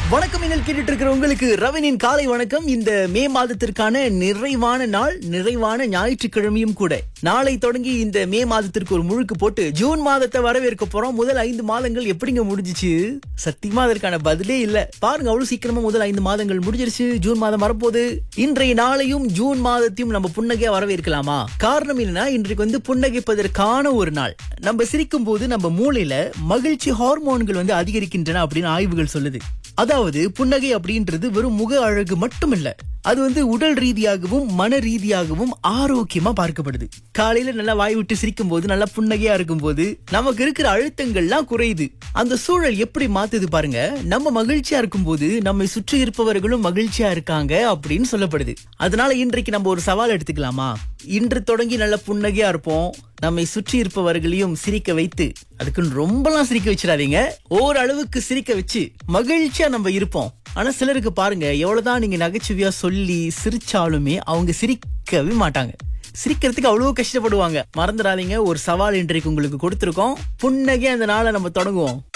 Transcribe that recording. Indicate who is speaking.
Speaker 1: வணக்கம். நீங்கள் கேட்டுட்டு இருக்கிற உங்களுக்கு ரவினின் காலை வணக்கம். இந்த மே மாதத்திற்கான நிறைவான நாள், நிறைவான ஞாயிற்றுக்கிழமையும் கூட. நாளை தொடங்கி இந்த மே மாதத்திற்கு ஒரு முழுக்கு போட்டு ஜூன் மாதத்தை வரவேற்க போறோம். முதல் 5 மாதங்கள் எப்படிங்க முடிஞ்சிச்சு? சத்தியமா அதற்கான பதிலே இல்ல. பாருங்க, அவ்வளவு சீக்கிரமா முதல் 5 மாதங்கள் முடிஞ்சிருச்சு. ஜூன் மாதம் வரப்போகுது. இன்றைய நாளையும் ஜூன் மாதத்தையும் நம்ம புன்னகையா வரவேற்கலாமா? காரணம் என்னன்னா, இன்றைக்கு புன்னகைப்பதற்கான ஒரு நாள். நம்ம சிரிக்கும் போது நம்ம மூளையில மகிழ்ச்சி ஹார்மோன்கள் அதிகரிக்கின்றன அப்படின்னு ஆய்வுகள் சொல்லுது. அதாவது புன்னகை அப்படின்றது வெறும் முக அழகு மட்டும் இல்ல, அது உடல் ரீதியாகவும் மன ரீதியாகவும் ஆரோக்கியமா பார்க்கப்படுது. காலையில நல்லா வாய் விட்டு சிரிக்கும் போது, நல்லா புன்னகையா இருக்கும் போது நமக்கு இருக்கிற அழுத்தங்கள்லாம் குறையுது. அந்த சூழல் எப்படி மாத்துது பாருங்க. நம்ம மகிழ்ச்சியா இருக்கும் போது நம்மை சுற்றி இருப்பவர்களும் மகிழ்ச்சியா இருக்காங்க அப்படின்னு சொல்லப்படுது. அதனால இன்றைக்கு நம்ம ஒரு சவால் எடுத்துக்கலாமா? இன்று தொடங்கி நல்ல புன்னகையா இருப்போம். நம்மை சுற்றி இருப்பவர்களையும் சிரிக்க வைத்து, அதுக்குன்னு ரொம்பலாம் சிரிக்க வச்சிடாதீங்க, ஓரளவுக்கு சிரிக்க வச்சு மகிழ்ச்சியா நம்ம இருப்போம். ஆனா சிலருக்கு பாருங்க, எவ்வளவுதான் நீங்க நகைச்சுவையா சொல்லி சிரிச்சாலுமே அவங்க சிரிக்கவே மாட்டாங்க. சிரிக்கிறதுக்கு அவ்வளவு கஷ்டப்படுவாங்க. மறந்துடாதீங்க, ஒரு சவால் இன்றைக்கு உங்களுக்கு கொடுத்திருக்கோம். புன்னகையா அந்த நாளை நம்ம தொடங்குவோம்.